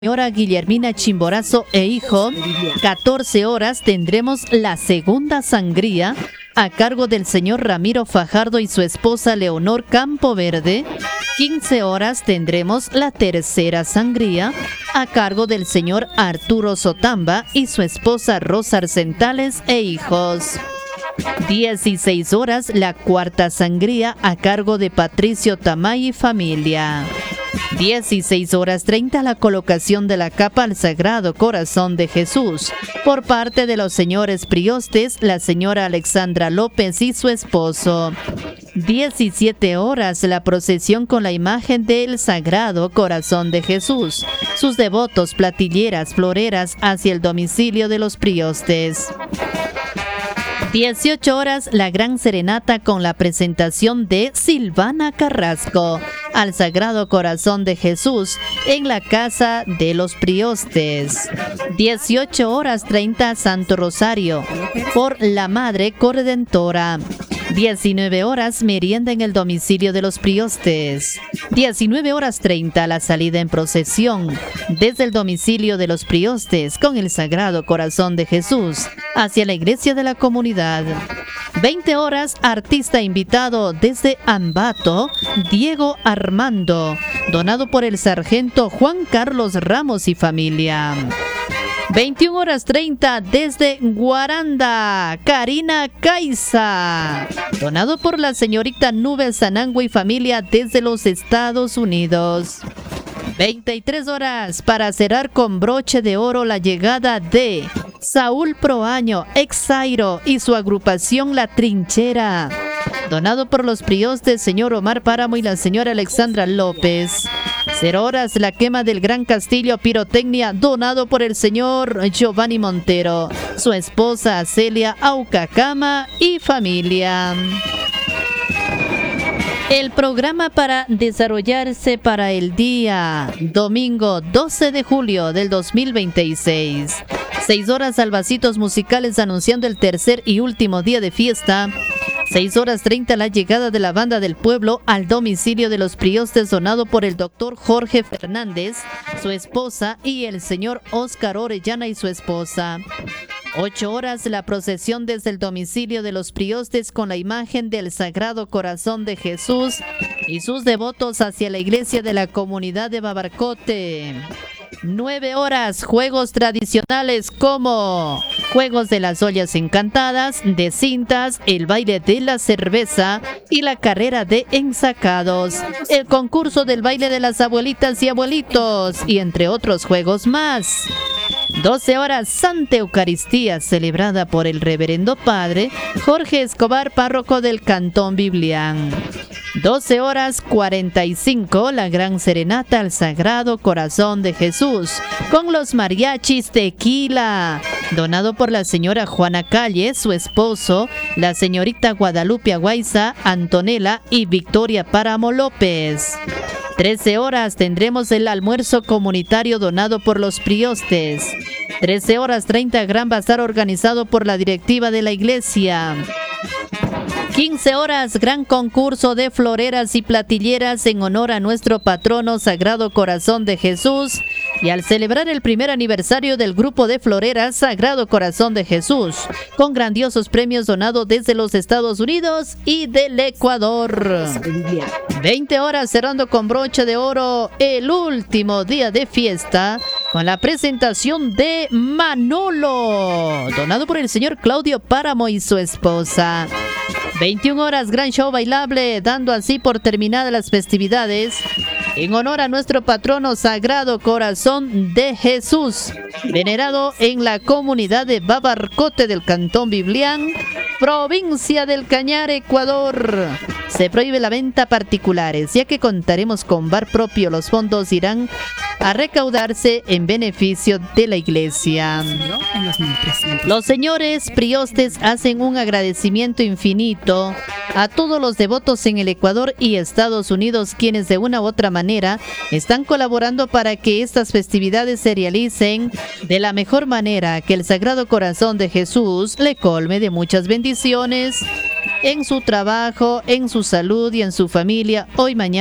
Señora Guillermina Chimborazo e hijo. 14 horas tendremos la segunda sangría a cargo del señor Ramiro Fajardo y su esposa Leonor Campoverde. 15 horas tendremos la tercera sangría a cargo del señor Arturo Sotamba y su esposa Rosa Arcentales e hijos. 16 horas la cuarta sangría a cargo de Patricio Tamay y familia. 16 horas 30 la colocación de la capa al Sagrado Corazón de Jesús por parte de los señores priostes, la señora Alexandra López y su esposo. 17 horas la procesión con la imagen del Sagrado Corazón de Jesús, sus devotos, platilleras, floreras hacia el domicilio de los priostes. 18 horas la gran serenata con la presentación de Silvana Carrasco al Sagrado Corazón de Jesús en la casa de los priostes. 18 horas 30 Santo Rosario por la Madre Corredentora. 19 horas merienda en el domicilio de los priostes. 19 horas 30 la salida en procesión desde el domicilio de los priostes con el Sagrado Corazón de Jesús hacia la iglesia de la comunidad. 20 horas artista invitado desde Ambato, Diego Armando, donado por el sargento Juan Carlos Ramos y familia. 21 horas 30 desde Guaranda, Karina Caiza, donado por la señorita Nubel Sanango y familia desde los Estados Unidos. 23 horas para cerrar con broche de oro la llegada de Saúl Proaño, ex Zairo y su agrupación La Trinchera, donado por los priostes señor Omar Páramo y la señora Alexandra López. 0 horas la quema del Gran Castillo Pirotecnia, donado por el señor Giovanni Montero, su esposa Celia Aucacama y familia. El programa para desarrollarse para el día domingo 12 de julio del 2026. 6 horas albacitos musicales anunciando el tercer y último día de fiesta. 6 horas 30 la llegada de la banda del pueblo al domicilio de los priostes, donado por el doctor Jorge Fernández, su esposa y el señor Óscar Orellana y su esposa. 8 horas la procesión desde el domicilio de los priostes con la imagen del Sagrado Corazón de Jesús y sus devotos hacia la iglesia de la comunidad de Babarcote. 9 horas juegos tradicionales como juegos de las ollas encantadas, de cintas, el baile de la cerveza y la carrera de ensacados, el concurso del baile de las abuelitas y abuelitos y entre otros juegos más. 12 horas Santa Eucaristía celebrada por el reverendo padre Jorge Escobar, párroco del Cantón Biblián. 12 horas 45 la gran serenata al Sagrado Corazón de Jesús con los mariachis Tequila, donado por la señora Juana Calle, su esposo, la señorita Guadalupe Aguaiza, Antonella y Victoria Páramo López. 13 horas tendremos el almuerzo comunitario donado por los priostes. 13 horas 30 gran bazar organizado por la directiva de la iglesia. 15 horas gran concurso de floreras y platilleras en honor a nuestro patrono Sagrado Corazón de Jesús y al celebrar el primer aniversario del grupo de floreras Sagrado Corazón de Jesús con grandiosos premios donados desde los Estados Unidos y del Ecuador. 20 horas cerrando con broche de oro el último día de fiesta con la presentación de Manolo, donado por el señor Claudio Páramo y su esposa. 21 horas gran show bailable, dando así por terminadas las festividades en honor a nuestro patrono Sagrado Corazón de Jesús, venerado en la comunidad de Babarcote del Cantón Biblián, provincia del Cañar, Ecuador. Se prohíbe la venta a particulares, ya que contaremos con bar propio. Los fondos irán a recaudarse en beneficio de la iglesia. Los señores priostes hacen un agradecimiento infinito a todos los devotos en el Ecuador y Estados Unidos, quienes de una u otra manera están colaborando para que estas festividades se realicen de la mejor manera. Que el Sagrado Corazón de Jesús le colme de muchas bendiciones en su trabajo, en su salud y en su familia, hoy, mañana